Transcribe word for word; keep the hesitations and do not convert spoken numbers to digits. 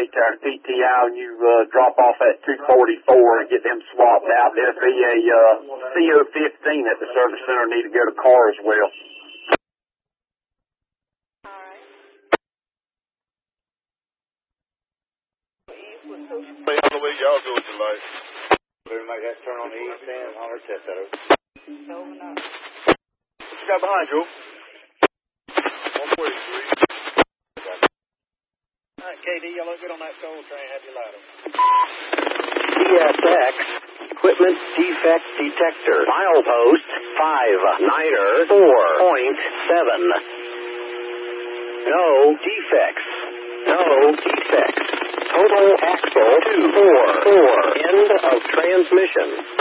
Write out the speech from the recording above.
to P T I and you uh, drop off at two forty-four and get them swapped out. There'll be a uh, C O fifteen at the service center. Need to get a car as well. Hey, how the way y'all do it tonight? Everybody got to turn on the east end and holler test that over. What you got behind you? one forty-three. All right, K D, y'all look good on that soul train. Have your light on. T S X Equipment Defect Detector. Milepost five niner four point seven. No defects. No defects. Total axle two four four. End of transmission.